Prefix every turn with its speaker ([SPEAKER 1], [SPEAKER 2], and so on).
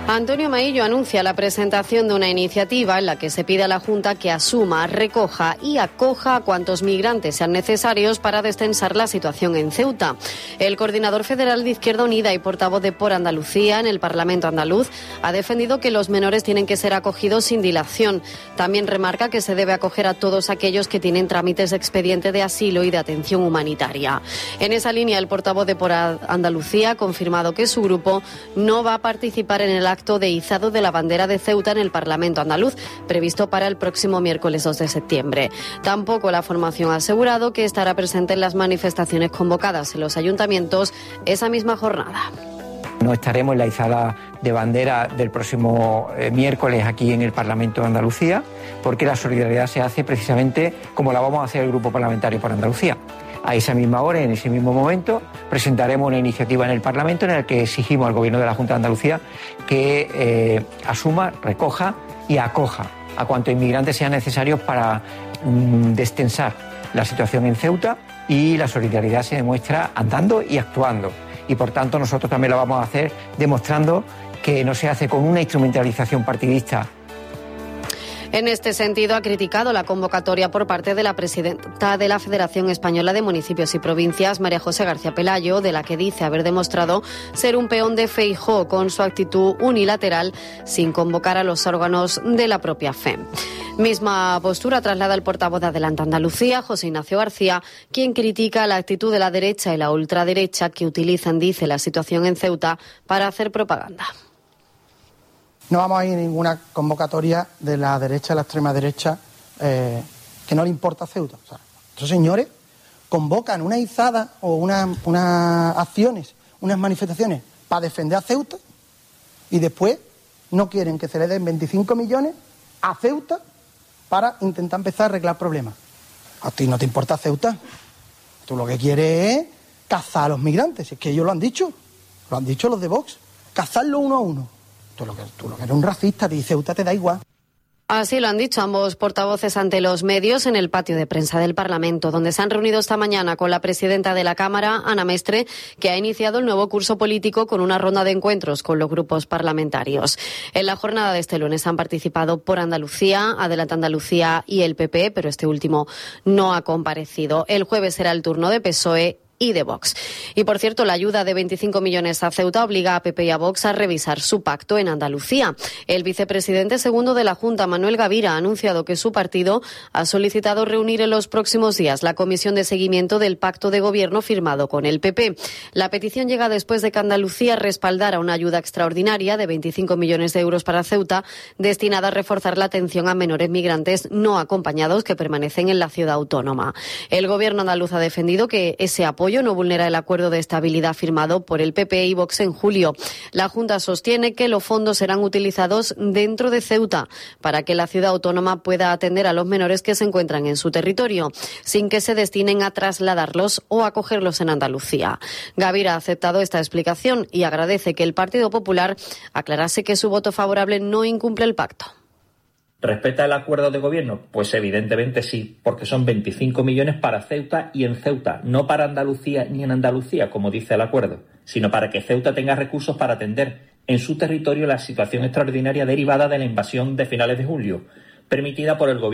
[SPEAKER 1] Antonio Maillo anuncia la presentación de una iniciativa en la que se pide a la Junta que asuma, recoja y acoja a cuantos migrantes sean necesarios para destensar la situación en Ceuta. El coordinador federal de Izquierda Unida y portavoz de Por Andalucía en el Parlamento andaluz ha defendido que los menores tienen que ser acogidos sin dilación. También remarca que se debe acoger a todos aquellos que tienen trámites de expediente de asilo y de atención humanitaria. En esa línea, el portavoz de Por Andalucía ha confirmado que su grupo no va a participar en el acto de izado de la bandera de Ceuta en el Parlamento andaluz, previsto para el próximo miércoles 2 de septiembre. Tampoco la formación ha asegurado que estará presente en las manifestaciones convocadas en los ayuntamientos esa misma jornada.
[SPEAKER 2] No estaremos en la izada de bandera del próximo miércoles aquí en el Parlamento de Andalucía, porque la solidaridad se hace precisamente como la vamos a hacer el Grupo Parlamentario por Andalucía. A esa misma hora, en ese mismo momento, presentaremos una iniciativa en el Parlamento en la que exigimos al Gobierno de la Junta de Andalucía que asuma, recoja y acoja a cuantos inmigrantes sean necesarios para destensar la situación en Ceuta, y la solidaridad se demuestra andando y actuando. Y por tanto nosotros también lo vamos a hacer demostrando que no se hace con una instrumentalización partidista.
[SPEAKER 1] En este sentido, ha criticado la convocatoria por parte de la presidenta de la Federación Española de Municipios y Provincias, María José García Pelayo, de la que dice haber demostrado ser un peón de Feijóo con su actitud unilateral sin convocar a los órganos de la propia FEM. Misma postura traslada el portavoz de Adelante Andalucía, José Ignacio García, quien critica la actitud de la derecha y la ultraderecha que utilizan, dice, la situación en Ceuta para hacer propaganda.
[SPEAKER 3] No vamos a ir a ninguna convocatoria de la derecha, la extrema derecha, que no le importa Ceuta. O sea, estos señores convocan una izada o unas acciones, unas manifestaciones para defender a Ceuta, y después no quieren que se le den 25 millones a Ceuta para intentar empezar a arreglar problemas. A ti no te importa Ceuta. Tú lo que quieres es cazar a los migrantes. Es que ellos lo han dicho los de Vox. Cazarlos uno a uno. Tú lo que eres un racista, y Ceuta te da igual.
[SPEAKER 1] Así lo han dicho ambos portavoces ante los medios en el patio de prensa del Parlamento, donde se han reunido esta mañana con la presidenta de la Cámara, Ana Mestre, que ha iniciado el nuevo curso político con una ronda de encuentros con los grupos parlamentarios. En la jornada de este lunes han participado Por Andalucía, Adelante Andalucía y el PP, pero este último no ha comparecido. El jueves será el turno de PSOE y de Vox. Y por cierto, la ayuda de 25 millones a Ceuta obliga a PP y a Vox a revisar su pacto en Andalucía. El vicepresidente segundo de la Junta, Manuel Gavira, ha anunciado que su partido ha solicitado reunir en los próximos días la comisión de seguimiento del pacto de gobierno firmado con el PP. La petición llega después de que Andalucía respaldara una ayuda extraordinaria de 25 millones de euros para Ceuta, destinada a reforzar la atención a menores migrantes no acompañados que permanecen en la ciudad autónoma. El gobierno andaluz ha defendido que ese apoyo no vulnera el acuerdo de estabilidad firmado por el PP y Vox en julio. La Junta sostiene que los fondos serán utilizados dentro de Ceuta para que la ciudad autónoma pueda atender a los menores que se encuentran en su territorio, sin que se destinen a trasladarlos o acogerlos en Andalucía. Gavira ha aceptado esta explicación y agradece que el Partido Popular aclarase que su voto favorable no incumple el pacto.
[SPEAKER 4] ¿Respeta el acuerdo de gobierno? Pues evidentemente sí, porque son 25 millones para Ceuta y en Ceuta, no para Andalucía ni en Andalucía, como dice el acuerdo, sino para que Ceuta tenga recursos para atender en su territorio la situación extraordinaria derivada de la invasión de finales de julio, permitida por el gobierno